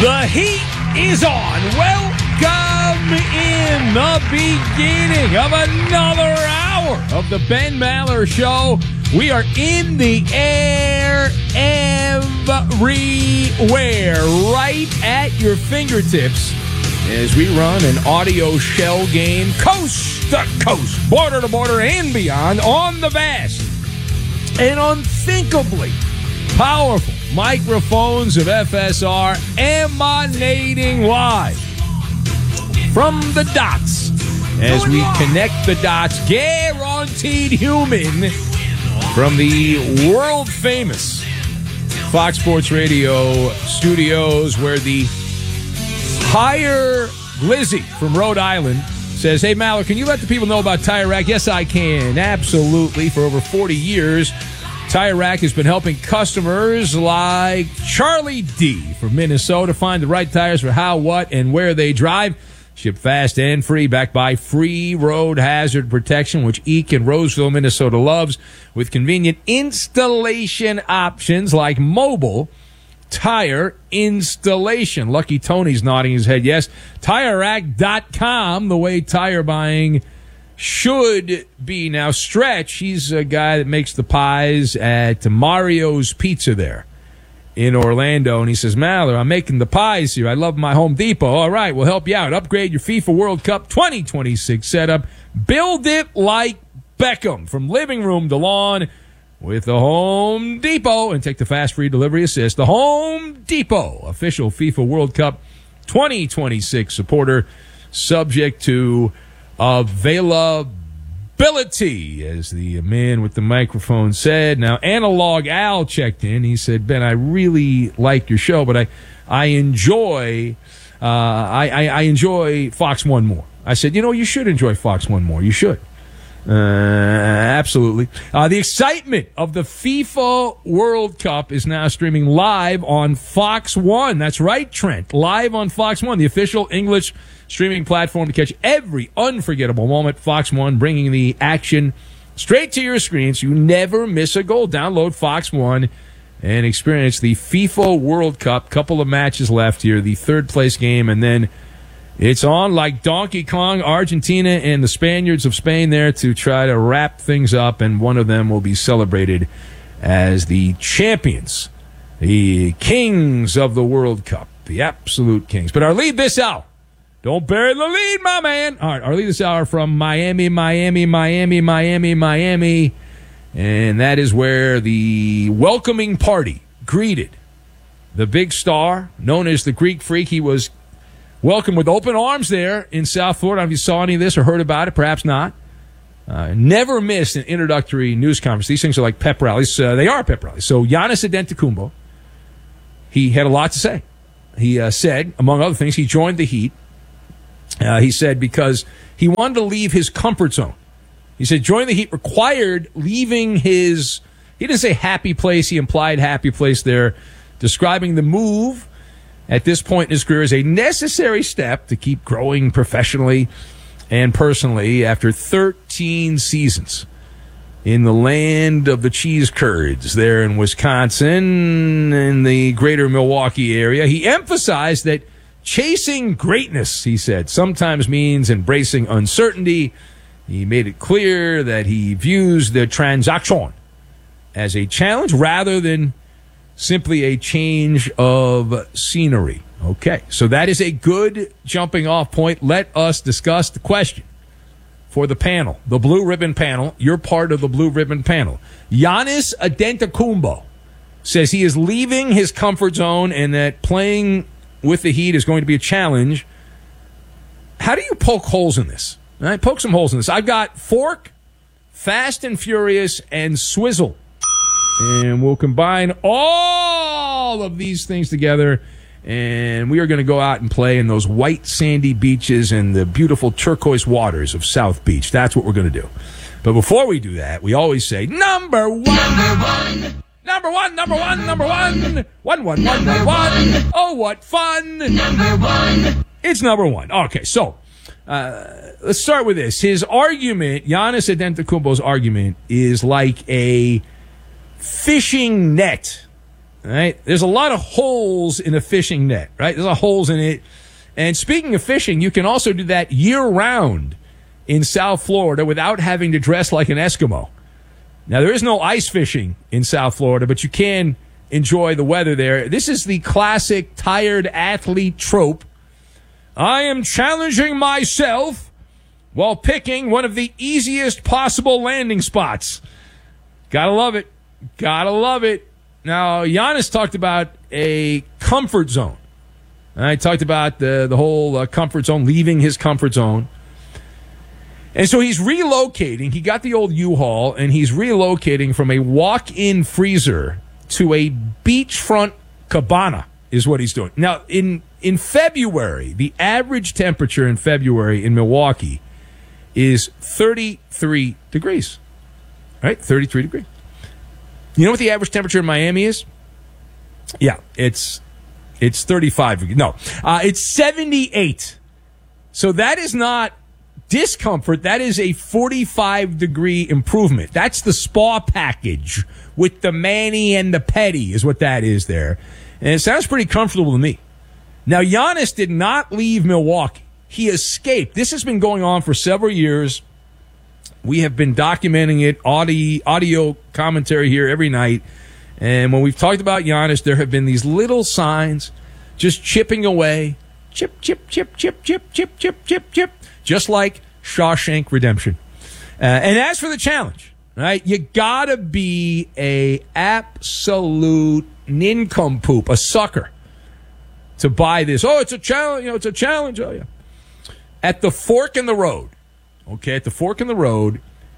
The heat is on. Welcome in the beginning of another hour of the Ben Maller Show. We are in the air everywhere, right at your fingertips, as we run an audio shell game coast to coast, border to border, and beyond on the vast and unthinkably powerful microphones of FSR, emanating live from the dots as we connect the dots, guaranteed human, from the world-famous Fox Sports Radio studios, where the higher Glizzy from Rhode Island says, "Hey, Maller, can you let the people know about Tire Rack?" Yes, I can. Absolutely. For over 40 years, Tire Rack has been helping customers like Charlie D from Minnesota find the right tires for how, what, and where they drive. Ship fast and free, backed by free road hazard protection, which Eek in Roseville, Minnesota loves, with convenient installation options like mobile tire installation. Lucky Tony's nodding his head yes. TireRack.com, the way tire buying should be. Now, Stretch, he's a guy that makes the pies at Mario's Pizza there in Orlando, and he says, "Maller, I'm making the pies here. I love my Home Depot." All right, we'll help you out. Upgrade your FIFA World Cup 2026 setup. Build it like Beckham, from living room to lawn, with the Home Depot, and take the fast free delivery assist. The Home Depot, official FIFA World Cup 2026 supporter, subject to availability, as the man with the microphone said. Now, Analog Al checked in. He said, "Ben, I really like your show, but I enjoy I enjoy Fox One more." I said, "You should enjoy Fox One more. You should." Absolutely. The excitement of the FIFA World Cup is now streaming live on Fox One. That's right, Trent. Live on Fox One, the official English streaming platform to catch every unforgettable moment. Fox One, bringing the action straight to your screen so you never miss a goal. Download Fox One and experience the FIFA World Cup. Couple of matches left here. The third place game, and then it's on like Donkey Kong. Argentina and the Spaniards of Spain there to try to wrap things up, and one of them will be celebrated as the champions, the kings of the World Cup, the absolute kings. But our lead this hour, don't bury the lead, my man. All right, our lead this hour from Miami, and that is where the welcoming party greeted the big star known as the Greek Freak. He was welcome with open arms there in South Florida. I don't know if you saw any of this or heard about it, perhaps not. Never missed an introductory news conference. These things are like pep rallies. They are pep rallies. So Giannis Antetokounmpo, he had a lot to say. He said, among other things, he joined the Heat. He said because he wanted to leave his comfort zone. He said joining the Heat required leaving his, he didn't say happy place, he implied happy place there, describing the move at this point in his career as a necessary step to keep growing professionally and personally after 13 seasons in the land of the cheese curds there in Wisconsin, in the greater Milwaukee area. He emphasized that chasing greatness, he said, sometimes means embracing uncertainty. He made it clear that he views the transaction as a challenge rather than simply a change of scenery. Okay, so that is a good jumping off point. Let us discuss the question for the panel, the Blue Ribbon panel. You're part of the Blue Ribbon panel. Giannis Antetokounmpo says he is leaving his comfort zone and that playing with the Heat is going to be a challenge. How do you poke holes in this? All right, poke some holes in this. I've got Fork, Fast and Furious, and Swizzle. And we'll combine all of these things together, and we are going to go out and play in those white sandy beaches and the beautiful turquoise waters of South Beach. That's what we're going to do. But before we do that, we always say, number one. Number one. Number one, number one, number one. One, one, one, one, one. Oh, what fun. Number one. It's number one. Okay, so let's start with this. His argument, Giannis Antetokounmpo's argument, is like a fishing net Right? There's a lot of holes in a fishing net, right? There's a lot of holes in it. And speaking of fishing, you can also do that year-round in South Florida without having to dress like an Eskimo. Now, there is no ice fishing in South Florida, but you can enjoy the weather there. This is the classic tired athlete trope. I am challenging myself while picking one of the easiest possible landing spots. Gotta love it. Gotta love it. Now, Giannis talked about a comfort zone. I talked about the whole comfort zone, leaving his comfort zone. And so he's relocating. He got the old U-Haul, and he's relocating from a walk-in freezer to a beachfront cabana is what he's doing. Now, in February, the average temperature in February in Milwaukee is 33 degrees. Right? 33 degrees. You know what the average temperature in Miami is? Yeah, it's 35 degrees. No, it's 78. So that is not discomfort. That is a 45-degree improvement. That's the spa package with the mani and the pedi is what that is there. And it sounds pretty comfortable to me. Now, Giannis did not leave Milwaukee. He escaped. This has been going on for several years. We have been documenting it, audio commentary here every night. And when we've talked about Giannis, there have been these little signs just chipping away. Chip, chip, chip, chip, chip, chip, chip, chip, chip. Just like Shawshank Redemption. And as for the challenge, right, you gotta be a absolute nincompoop, a sucker, to buy this. Oh, it's a challenge. It's a challenge. Oh, yeah. At the fork in the road, okay, at the fork in the road,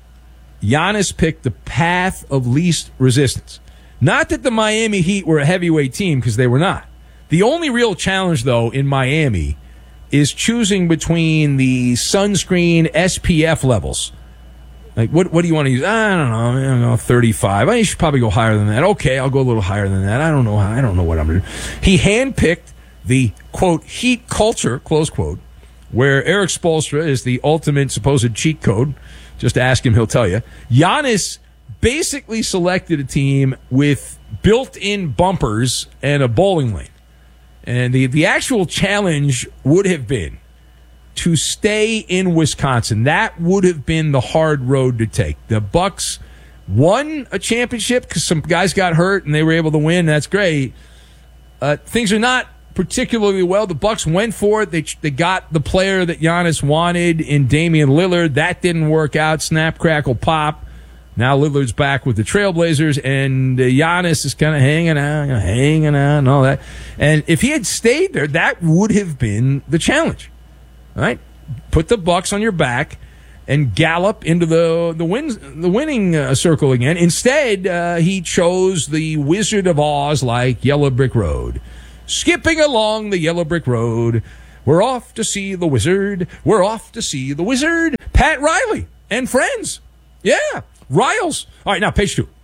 Giannis picked the path of least resistance. Not that the Miami Heat were a heavyweight team, because they were not. The only real challenge, though, in Miami is choosing between the sunscreen SPF levels. Like, what do you want to use? I don't know, 35. You should probably go higher than that. Okay, I'll go a little higher than that. I don't know what I'm going to do. He handpicked the, quote, heat culture, close quote, where Eric Spoelstra is the ultimate supposed cheat code. Just ask him, he'll tell you. Giannis basically selected a team with built-in bumpers and a bowling lane. And the actual challenge would have been to stay in Wisconsin. That would have been the hard road to take. The Bucks won a championship because some guys got hurt and they were able to win. That's great. Things are not particularly well. The Bucks went for it. They got the player that Giannis wanted in Damian Lillard. That didn't work out. Snap, crackle, pop. Now Lillard's back with the Trailblazers, and Giannis is kind of hanging out and all that. And if he had stayed there, that would have been the challenge, right? Put the Bucks on your back and gallop into the winning circle again. Instead, he chose the Wizard of Oz like Yellow Brick Road. Skipping along the Yellow Brick Road, we're off to see the wizard. We're off to see the wizard. Pat Riley and friends. Yeah. Riles. All right, now page 2.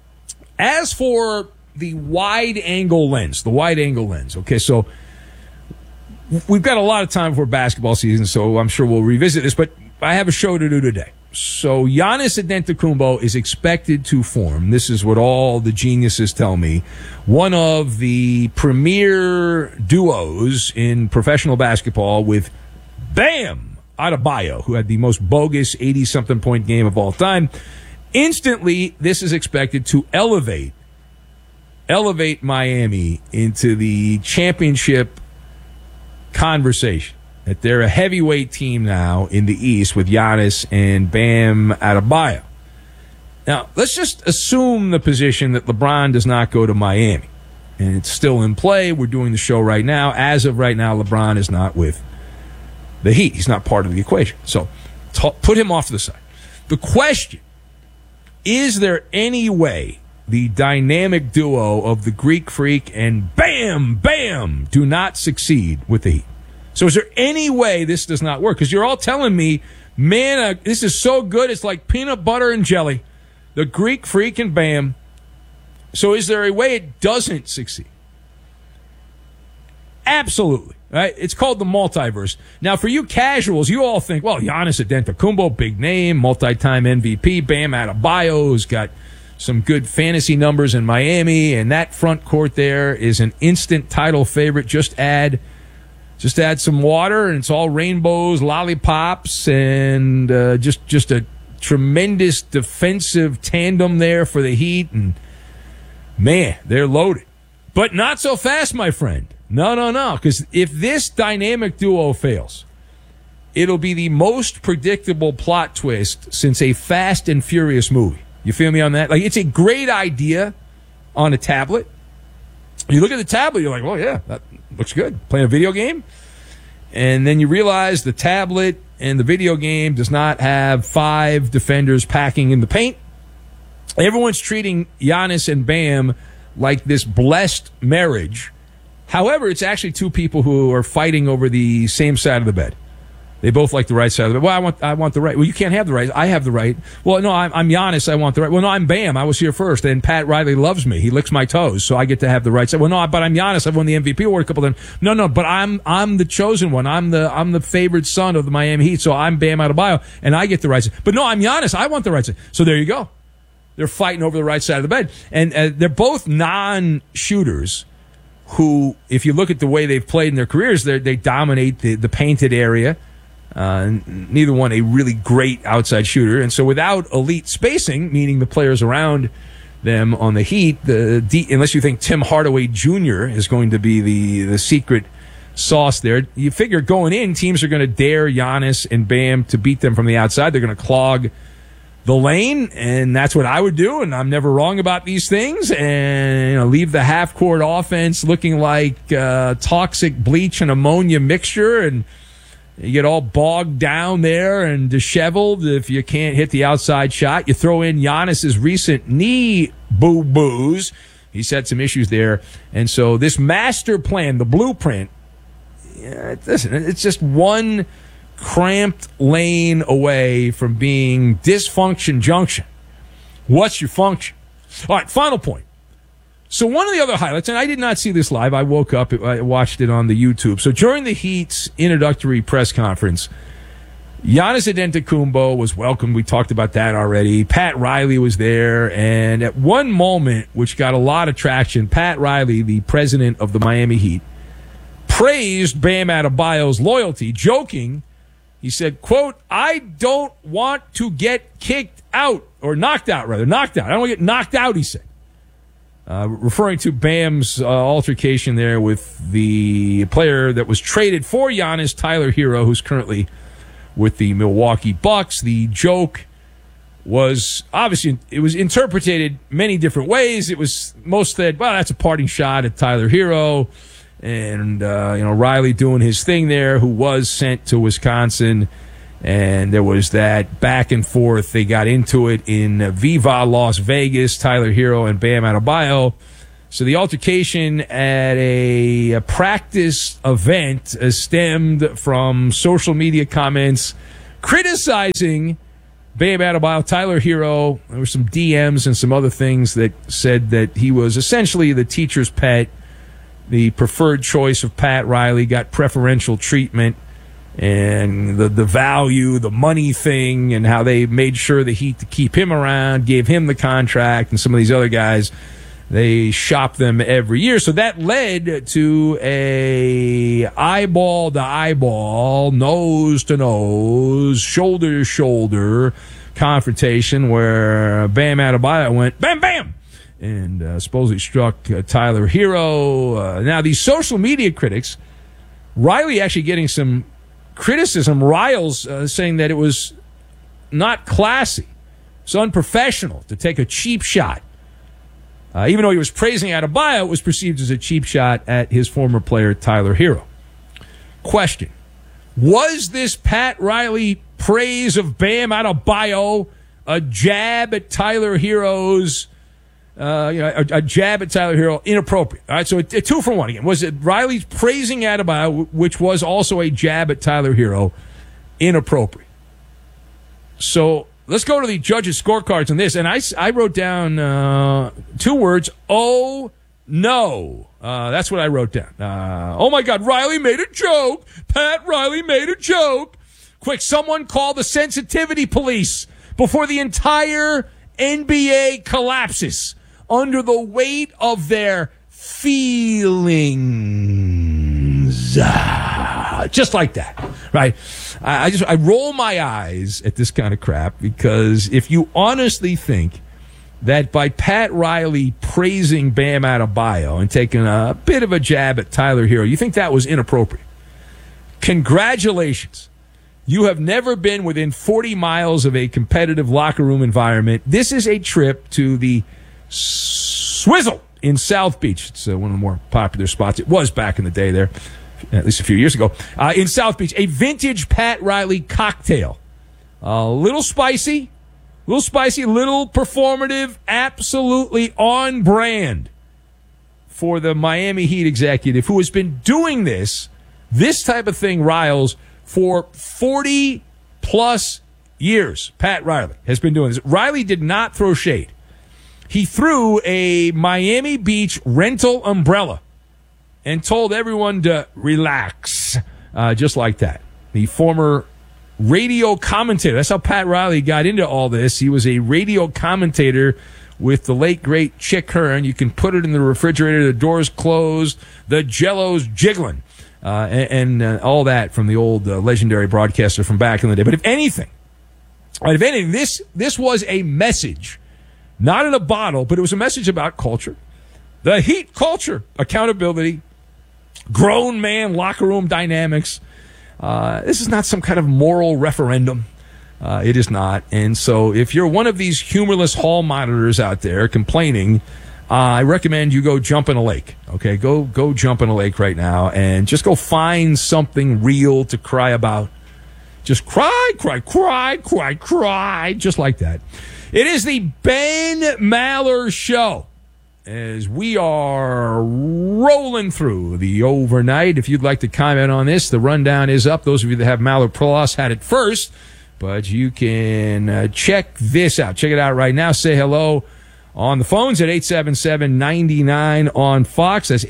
As for the wide-angle lens, okay, so we've got a lot of time for basketball season, so I'm sure we'll revisit this, but I have a show to do today. So Giannis Antetokounmpo is expected to form, this is what all the geniuses tell me, one of the premier duos in professional basketball with Bam Adebayo, who had the most bogus 80-something point game of all time. Instantly, this is expected to elevate Miami into the championship conversation. That they're a heavyweight team now in the East with Giannis and Bam Adebayo. Now, let's just assume the position that LeBron does not go to Miami. And it's still in play. We're doing the show right now. As of right now, LeBron is not with the Heat. He's not part of the equation. So put him off to the side. The question, is there any way the dynamic duo of the Greek Freak and Bam Bam do not succeed with the Heat? So is there any way this does not work? Because you're all telling me, man, this is so good, it's like peanut butter and jelly. The Greek Freak and Bam. So is there a way it doesn't succeed? Absolutely. Right? It's called the multiverse. Now, for you casuals, you all think, well, Giannis Antetokounmpo, big name, multi-time MVP, Bam Adebayo, who's got some good fantasy numbers in Miami, and that front court there is an instant title favorite. Just add some water, and it's all rainbows, lollipops, and just a tremendous defensive tandem there for the Heat. And man, they're loaded, but not so fast, my friend. No, because if this dynamic duo fails, it'll be the most predictable plot twist since a Fast and Furious movie. You feel me on that? Like, it's a great idea on a tablet. You look at the tablet, you're like, well, yeah, that looks good. Playing a video game. And then you realize the tablet and the video game does not have 5 defenders packing in the paint. Everyone's treating Giannis and Bam like this blessed marriage. However, it's actually 2 people who are fighting over the same side of the bed. They both like the right side of the bed. Well, I want the right. Well, you can't have the right. I have the right. Well, no, I'm Giannis. I want the right. Well, no, I'm Bam. I was here first. And Pat Riley loves me. He licks my toes, so I get to have the right side. Well, no, but I'm Giannis. I've won the MVP award a couple of times. No, but I'm the chosen one. I'm the favored son of the Miami Heat, so I'm Bam Adebayo, and I get the right side. But no, I'm Giannis. I want the right side. So there you go. They're fighting over the right side of the bed, and they're both non-shooters. Who, if you look at the way they've played in their careers, they dominate the painted area. Neither one a really great outside shooter. And so without elite spacing, meaning the players around them on the Heat, unless you think Tim Hardaway Jr. is going to be the secret sauce there, you figure going in, teams are going to dare Giannis and Bam to beat them from the outside. They're going to clog the lane, and that's what I would do, and I'm never wrong about these things, and leave the half-court offense looking like toxic bleach and ammonia mixture, and you get all bogged down there and disheveled if you can't hit the outside shot. You throw in Giannis's recent knee boo-boos. He's had some issues there. And so this master plan, the blueprint, it's just one cramped lane away from being dysfunction junction. What's your function? All right, final point. So one of the other highlights, and I did not see this live. I woke up, I watched it on the YouTube. So during the Heat's introductory press conference, Giannis Antetokounmpo was welcomed. We talked about that already. Pat Riley was there. And at one moment, which got a lot of traction, Pat Riley, the president of the Miami Heat, praised Bam Adebayo's loyalty, joking. He said, quote, I don't want to get kicked out, or knocked out, rather. Knocked out. I don't want to get knocked out, he said. Referring to Bam's altercation there with the player that was traded for Giannis, Tyler Hero, who's currently with the Milwaukee Bucks. The joke was obviously, it was interpreted many different ways. It was most said, well, that's a parting shot at Tyler Hero. And, Riley doing his thing there, who was sent to Wisconsin. And there was that back and forth. They got into it in Viva Las Vegas, Tyler Hero and Bam Adebayo. So the altercation at a practice event stemmed from social media comments criticizing Bam Adebayo, Tyler Hero. There were some DMs and some other things that said that he was essentially the teacher's pet, the preferred choice of Pat Riley, got preferential treatment. And the value, the money thing, and how they made sure the Heat to keep him around, gave him the contract, and some of these other guys, they shop them every year. So that led to a eyeball to eyeball, nose to nose, shoulder to shoulder confrontation where Bam Adebayo went bam, bam, and supposedly struck Tyler Hero. Now, these social media critics, Riley actually getting some criticism, Riles saying that it was not classy. It's unprofessional to take a cheap shot. Even though he was praising Adebayo, it was perceived as a cheap shot at his former player, Tyler Hero. Question. Was this Pat Riley praise of Bam Adebayo a jab at Tyler Hero's a jab at Tyler Hero inappropriate? All right, so a 2-for-1 again. Was it Riley's praising Adebayo, which was also a jab at Tyler Hero, inappropriate? So let's go to the judges' scorecards on this. And I wrote down 2 words, oh, no. That's what I wrote down. Oh, my God, Riley made a joke. Pat Riley made a joke. Quick, someone call the sensitivity police before the entire NBA collapses under the weight of their feelings. Just like that, right? I roll my eyes at this kind of crap, because if you honestly think that by Pat Riley praising Bam Adebayo and taking a bit of a jab at Tyler Hero, you think that was inappropriate, congratulations. You have never been within 40 miles of a competitive locker room environment. This is a trip to the Swizzle in South Beach. It's one of the more popular spots. It was back in the day there, at least a few years ago, in South Beach. A vintage Pat Riley cocktail. A little spicy, little performative, absolutely on brand for the Miami Heat executive who has been doing this type of thing, Riles, for 40-plus years. Pat Riley has been doing this. Riley did not throw shade. He threw a Miami Beach rental umbrella and told everyone to relax, just like that. The former radio commentator, that's how Pat Riley got into all this. He was a radio commentator with the late, great Chick Hearn. You can put it in the refrigerator, the door's closed, the Jell-O's jiggling, and all that from the old legendary broadcaster from back in the day. But if anything, this was a message, not in a bottle, but it was a message about culture. The Heat culture, accountability, grown man locker room dynamics. This is not some kind of moral referendum. It is not. And so if you're one of these humorless hall monitors out there complaining, I recommend you go jump in a lake. Okay, go jump in a lake right now and just go find something real to cry about. Just cry, just like that. It is the Ben Maller Show as we are rolling through the overnight. If you'd like to comment on this, the rundown is up. Those of you that have Maller Plus had it first, but you can check this out. Check it out right now. Say hello on the phones at 877-99 on Fox. That's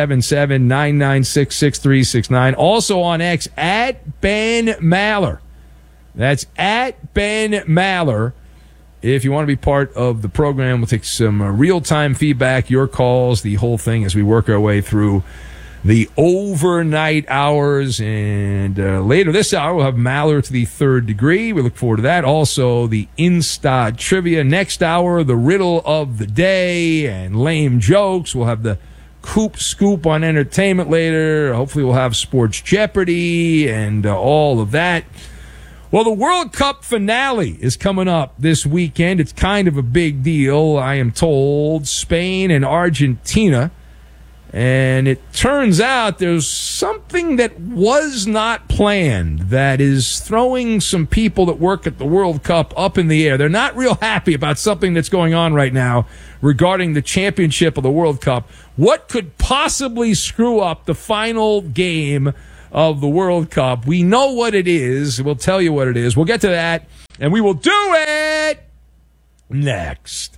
877-996-6369. Also on X at Ben Maller. That's at Ben Maller. If you want to be part of the program, we'll take some real-time feedback, your calls, the whole thing as we work our way through the overnight hours. And later this hour, we'll have Maller to the Third Degree. We look forward to that. Also, the Insta Trivia. Next hour, the riddle of the day and lame jokes. We'll have the Coop Scoop on entertainment later. Hopefully, we'll have Sports Jeopardy and all of that. Well, the World Cup finale is coming up this weekend. It's kind of a big deal, I am told. Spain and Argentina. And it turns out there's something that was not planned that is throwing some people that work at the World Cup up in the air. They're not real happy about something that's going on right now regarding the championship of the World Cup. What could possibly screw up the final game of the World Cup? We know what it is. We'll tell you what it is. We'll get to that, and we will do it next.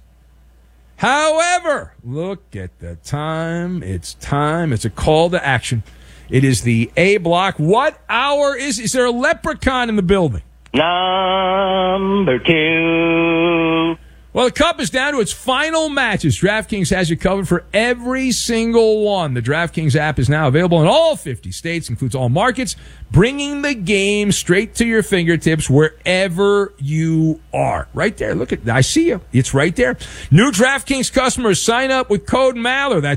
However, look at the time. It's time. It's a call to action. It is the A block. What hour is there a leprechaun in the building? Number 2. Well, the Cup is down to its final matches. DraftKings has you covered for every single one. The DraftKings app is now available in all 50 states, includes all markets, bringing the game straight to your fingertips wherever you are. Right there. Look at, I see you. It's right there. New DraftKings customers sign up with code Maller. That's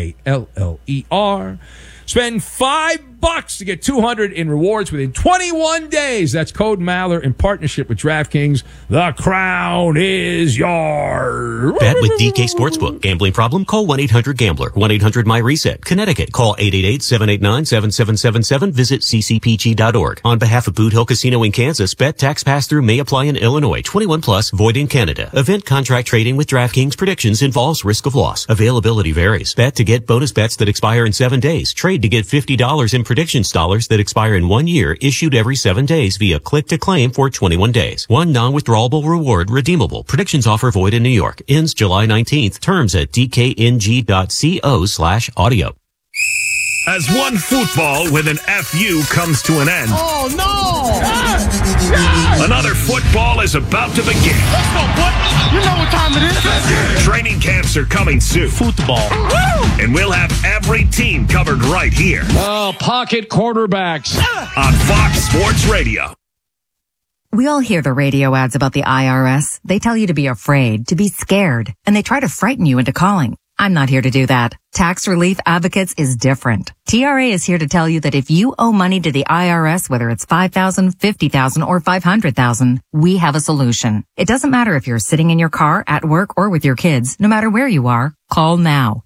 MALLER. Spend $5 to get $200 in rewards within 21 days. That's code Maller in partnership with DraftKings. The crown is yours. Bet with DK Sportsbook. Gambling problem? Call 1-800-GAMBLER. 1-800-MY-RESET. Connecticut. Call 888-789-7777. Visit ccpg.org. On behalf of Boot Hill Casino in Kansas, bet tax pass-through may apply in Illinois. 21 plus, void in Canada. Event contract trading with DraftKings predictions involves risk of loss. Availability varies. Bet to get bonus bets that expire in 7 days. Trade to get $50 in predictions dollars that expire in 1 year, issued every 7 days via click to claim for 21 days. One non-withdrawable reward redeemable. Predictions offer void in New York. Ends July 19th. Terms at dkng.co/audio. As one football with an FU comes to an end. Oh, no! Another football is about to begin. Let's go, boy. You know what time it is. Training camps are coming soon. Football. And we'll have every team covered right here. Oh, pocket quarterbacks. On Fox Sports Radio. We all hear the radio ads about the IRS. They tell you to be afraid, to be scared, and they try to frighten you into calling. I'm not here to do that. Tax Relief Advocates is different. TRA is here to tell you that if you owe money to the IRS, whether it's $5,000, $50,000, or $500,000, we have a solution. It doesn't matter if you're sitting in your car, at work, or with your kids. No matter where you are, call now.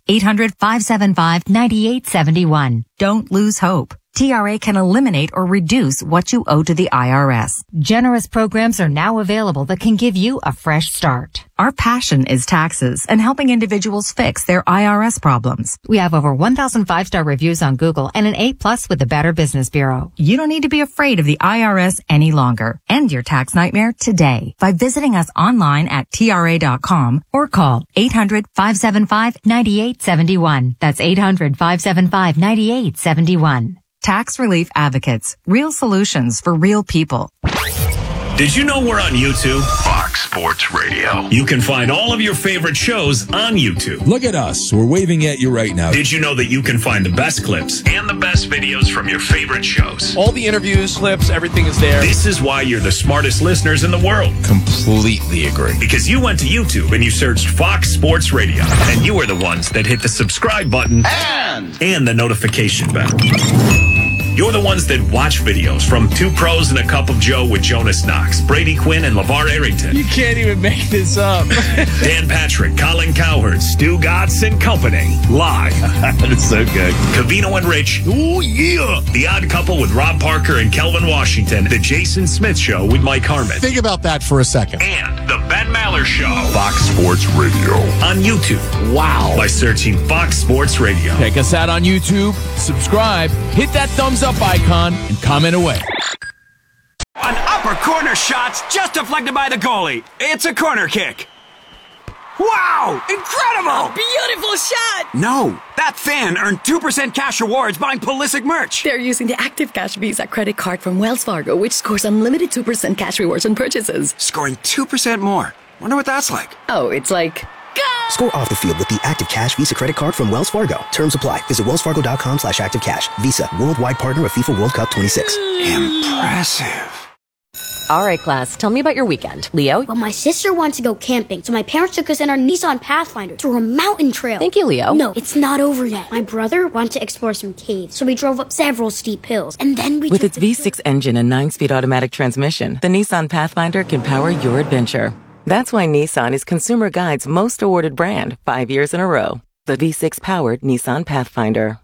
800-575-9871. Don't lose hope. TRA can eliminate or reduce what you owe to the IRS. Generous programs are now available that can give you a fresh start. Our passion is taxes and helping individuals fix their IRS problems. We have over 1,000 5-star reviews on Google and an A+ with the Better Business Bureau. You don't need to be afraid of the IRS any longer. End your tax nightmare today by visiting us online at TRA.com or call 800-575-9871. That's 800-575-9871. Tax Relief Advocates. Real solutions for real people. Did you know we're on YouTube? Fox Sports Radio. You can find all of your favorite shows on YouTube. Look at us. We're waving at you right now. Did you know that you can find the best clips and the best videos from your favorite shows? All the interviews, clips, everything is there. This is why you're the smartest listeners in the world. Completely agree. Because you went to YouTube and you searched Fox Sports Radio. And you were the ones that hit the subscribe button and the notification bell. You're the ones that watch videos from Two Pros and a Cup of Joe with Jonas Knox, Brady Quinn, and LeVar Arrington. You can't even make this up. Dan Patrick, Colin Cowherd, Stu Gatz and Company. Live. That is so good. Covino and Rich. Oh, yeah. The Odd Couple with Rob Parker and Kelvin Washington. The Jason Smith Show with Mike Harmon. Think about that for a second. And the Ben Maller Show. Fox Sports Radio. On YouTube. Wow. By searching Fox Sports Radio. Check us out on YouTube. Subscribe. Hit that thumbs up icon and comment away. An upper corner shot's just deflected by the goalie. It's a corner kick. Wow! Incredible! Beautiful shot! No, that fan earned 2% cash rewards buying Pulisic merch. They're using the Active Cash Visa credit card from Wells Fargo, which scores unlimited 2% cash rewards on purchases. Scoring 2% more. Wonder what that's like. Oh, it's like... Score off the field with the Active Cash Visa credit card from Wells Fargo. Terms apply. Visit wellsfargo.com/activecash. Visa, worldwide partner of FIFA World Cup 26. Impressive. All right, class, tell me about your weekend. Leo? Well, my sister wanted to go camping, so my parents took us in our Nissan Pathfinder through a mountain trail. Thank you, Leo. No, it's not over yet. My brother wanted to explore some caves, so we drove up several steep hills, and then we... With its V6 engine and 9-speed automatic transmission, the Nissan Pathfinder can power your adventure. That's why Nissan is Consumer Guide's most awarded brand 5 years in a row. The V6-powered Nissan Pathfinder.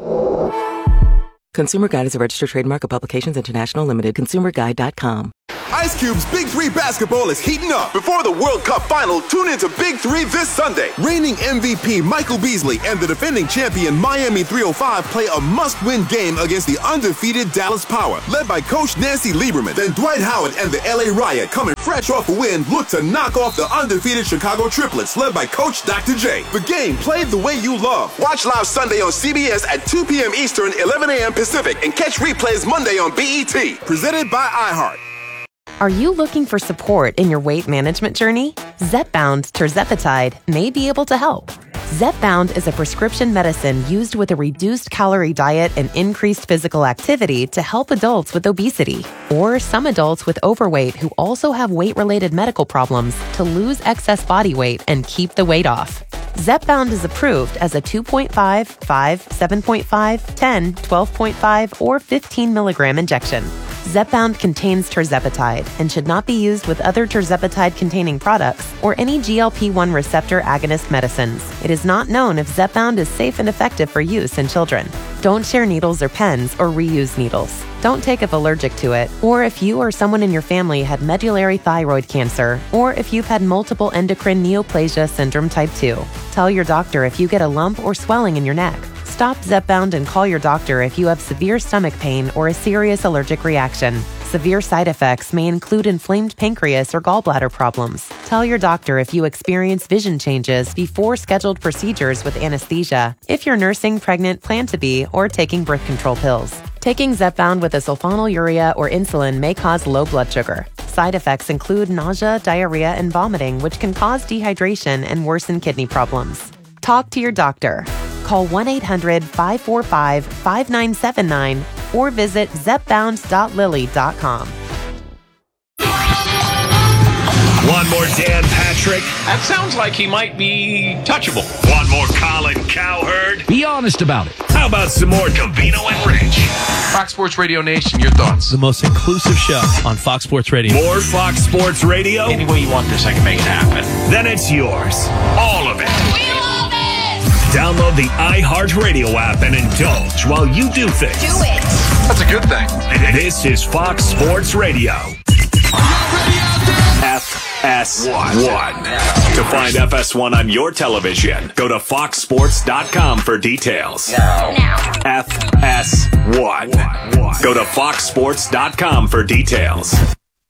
Consumer Guide is a registered trademark of Publications International Limited. ConsumerGuide.com. Ice Cube's Big 3 basketball is heating up. Before the World Cup final, tune into Big 3 this Sunday. Reigning MVP Michael Beasley and the defending champion Miami 305 play a must-win game against the undefeated Dallas Power, led by Coach Nancy Lieberman. Then Dwight Howard and the LA Riot, coming fresh off a win, look to knock off the undefeated Chicago Triplets, led by Coach Dr. J. The game played the way you love. Watch live Sunday on CBS at 2 p.m. Eastern, 11 a.m. Pacific, and catch replays Monday on BET. Presented by iHeart. Are you looking for support in your weight management journey? Zepbound tirzepatide may be able to help. Zepbound is a prescription medicine used with a reduced calorie diet and increased physical activity to help adults with obesity or some adults with overweight who also have weight-related medical problems to lose excess body weight and keep the weight off. Zepbound is approved as a 2.5, 5, 7.5, 10, 12.5, or 15 milligram injection. Zepbound contains tirzepatide and should not be used with other tirzepatide-containing products or any GLP-1 receptor agonist medicines. It is not known if Zepbound is safe and effective for use in children. Don't share needles or pens or reuse needles. Don't take if allergic to it, or if you or someone in your family had medullary thyroid cancer, or if you've had multiple endocrine neoplasia syndrome type 2. Tell your doctor if you get a lump or swelling in your neck. Stop Zepbound and call your doctor if you have severe stomach pain or a serious allergic reaction. Severe side effects may include inflamed pancreas or gallbladder problems. Tell your doctor if you experience vision changes before scheduled procedures with anesthesia, if you're nursing, pregnant, plan to be, or taking birth control pills. Taking Zepbound with a sulfonylurea or insulin may cause low blood sugar. Side effects include nausea, diarrhea, and vomiting, which can cause dehydration and worsen kidney problems. Talk to your doctor. Call 1-800-545-5979 or visit zepbound.lily.com. One more Dan Patrick. That sounds like he might be touchable. One more Colin Cowherd. Be honest about it. How about some more Covino and Rich? Fox Sports Radio Nation, your thoughts? The most inclusive show on Fox Sports Radio. More Fox Sports Radio? Any way you want this, I can make it happen. Then it's yours. All of it. We love it! Download the iHeartRadio app and indulge while you do things. Do it! That's a good thing. This is Fox Sports Radio. FS1. To find FS1 on your television, go to foxsports.com for details. Now. FS1. Go to foxsports.com for details.